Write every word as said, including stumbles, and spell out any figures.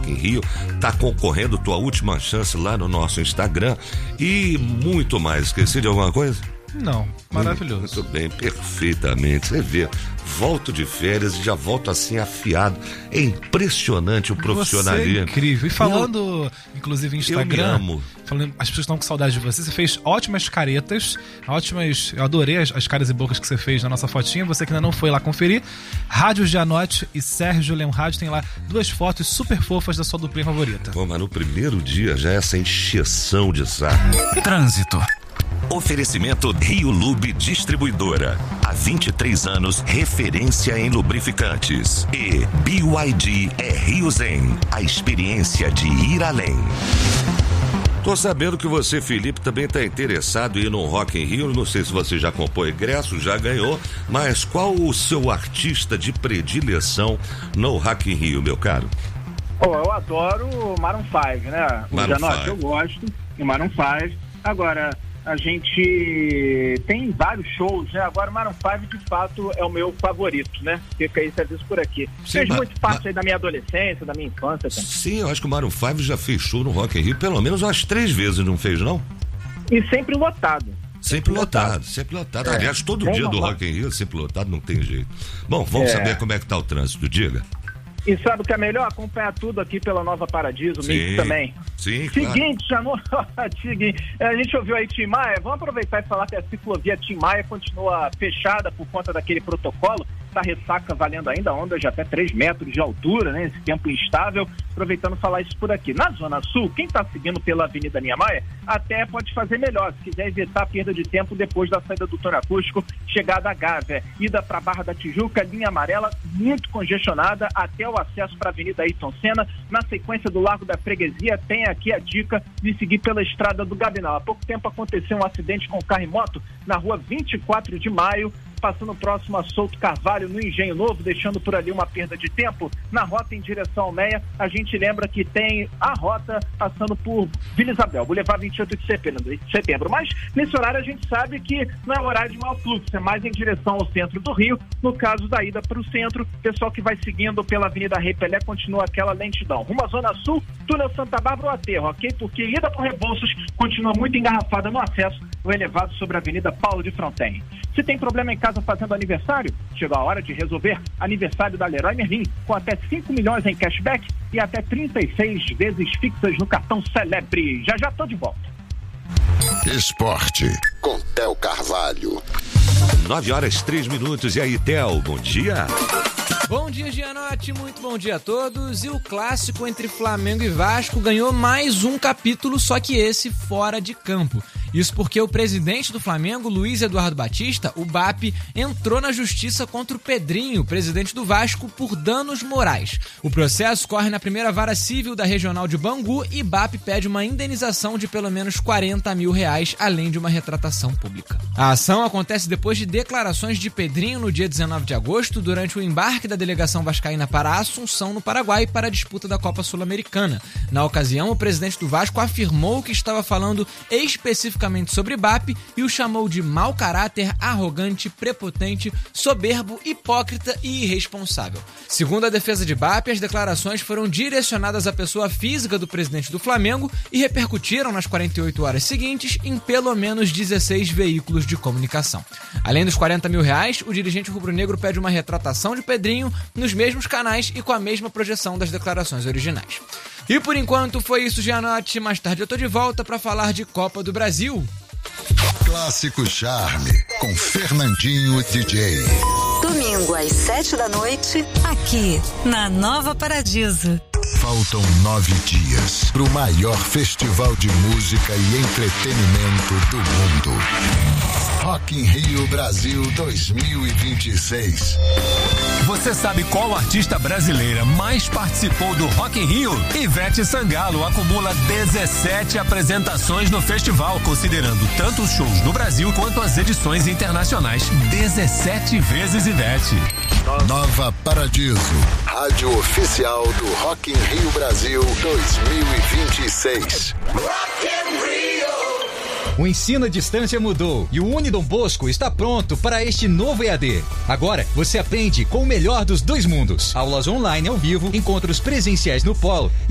Rock in Rio, tá concorrendo, tua última chance lá no nosso Instagram e muito mais. Esqueci de alguma coisa? Não, maravilhoso. Muito bem, perfeitamente. Você vê, volto de férias e já volto assim afiado. É impressionante o profissionalismo. Você é incrível. E falando, eu, inclusive, em Instagram, eu me amo. Falando, as pessoas estão com saudade de você. Você fez ótimas caretas, ótimas. Eu adorei as, as caras e bocas que você fez na nossa fotinha. Você que ainda não foi lá conferir. Rádio Gianotti e Sérgio Leão Rádio tem lá duas fotos super fofas da sua duplinha favorita. Pô, mas no primeiro dia já é essa encheção de saco. Trânsito. Oferecimento Rio Lube Distribuidora. Há vinte e três anos, referência em lubrificantes. E B Y D é Rio Zen, a experiência de ir além. Tô sabendo que você, Felipe, também tá interessado em ir no Rock in Rio. Não sei se você já comprou ingresso, já ganhou, mas qual o seu artista de predileção no Rock in Rio, meu caro? Oh, eu adoro o Maroon cinco, né? O Gianotti eu gosto, o Maroon cinco. Agora, a gente tem vários shows, né? Agora o Maroon cinco, de fato, é o meu favorito, né? Fica aí serviço por aqui. Sim, fez mas, muito parte mas... aí da minha adolescência, da minha infância também. Sim, eu acho que o Maroon cinco já fez show no Rock in Rio pelo menos umas três vezes, não fez, não? E sempre lotado. Sempre, sempre lotado, lotado, sempre lotado. É. Aliás, todo Bem dia normal. Do Rock in Rio é sempre lotado, não tem jeito. Bom, vamos é. saber como é que tá o trânsito, diga. E sabe o que é melhor? Acompanhar tudo aqui pela Nova Paradiso, Mix também. Sim, Seguinte, chamou. Seguinte, a gente ouviu aí Tim Maia. Vamos aproveitar e falar que a ciclovia Tim Maia continua fechada por conta daquele protocolo. Tá ressaca valendo ainda, ondas de até três metros de altura, né? Esse tempo instável. Aproveitando falar isso por aqui. Na Zona Sul, quem tá seguindo pela Avenida Niemeyer, até pode fazer melhor, se quiser evitar a perda de tempo depois da saída do túnel acústico, chegada a Gávea. Ida para Barra da Tijuca, linha amarela, muito congestionada, até o acesso para a Avenida Ayrton Senna. Na sequência do Largo da Freguesia, tem aqui a dica de seguir pela Estrada do Gabinal. Há pouco tempo aconteceu um acidente com carro e moto na rua vinte e quatro de maio, passando próximo a Souto Carvalho, no Engenho Novo, deixando por ali uma perda de tempo. Na rota em direção ao Meia, a gente lembra que tem a rota passando por Vila Isabel, Boulevard vinte e oito de setembro. Mas nesse horário a gente sabe que não é horário de mau fluxo, é mais em direção ao centro do Rio. No caso da ida para o centro, pessoal que vai seguindo pela Avenida Rei Pelé continua aquela lentidão. Rumo à Zona Sul, túnel Santa Bárbara ou Aterro, ok? Porque ida por Rebouças continua muito engarrafada no acesso ao elevado sobre a Avenida Paulo de Fronten. Se tem problema em casa fazendo aniversário, chegou a hora de resolver. Aniversário da Leroy Merlin, com até cinco milhões em cashback e até trinta e seis vezes fixas no cartão Celebre. Já já tô de volta. Esporte, com Theo Carvalho. nove horas, três minutos. E aí, Theo, bom dia. Bom dia, Gianotti, muito bom dia a todos. E o clássico entre Flamengo e Vasco ganhou mais um capítulo, só que esse fora de campo. Isso porque o presidente do Flamengo, Luiz Eduardo Batista, o B A P, entrou na justiça contra o Pedrinho, presidente do Vasco, por danos morais. O processo corre na primeira vara civil da Regional de Bangu e B A P pede uma indenização de pelo menos quarenta mil reais, além de uma retratação pública. A ação acontece depois de declarações de Pedrinho no dia dezenove de agosto, durante o embarque da delegação vascaína para Assunção, no Paraguai, para a disputa da Copa Sul-Americana. Na ocasião, o presidente do Vasco afirmou que estava falando especificamente sobre B A P e o chamou de mau caráter, arrogante, prepotente, soberbo, hipócrita e irresponsável. Segundo a defesa de B A P, as declarações foram direcionadas à pessoa física do presidente do Flamengo e repercutiram nas quarenta e oito horas seguintes em pelo menos dezesseis veículos de comunicação. Além dos quarenta mil reais, o dirigente rubro-negro pede uma retratação de Pedrinho nos mesmos canais e com a mesma projeção das declarações originais. E por enquanto foi isso, Gianotti. Mais tarde eu tô de volta para falar de Copa do Brasil. Clássico Charme, com Fernandinho D J. Domingo às sete da noite, aqui na Nova Paradiso. Faltam nove dias para o maior festival de música e entretenimento do mundo. Rock in Rio Brasil dois mil e vinte e seis. Você sabe qual artista brasileira mais participou do Rock in Rio? Ivete Sangalo acumula dezessete apresentações no festival, considerando tanto os shows no Brasil quanto as edições internacionais. dezessete vezes Ivete. Nova Paradiso, rádio oficial do Rock in Rio Brasil dois mil e vinte e seis. Rock in Rio. O ensino à distância mudou e o Unidom Bosco está pronto para este novo E A D. Agora você aprende com o melhor dos dois mundos. Aulas online ao vivo, encontros presenciais no polo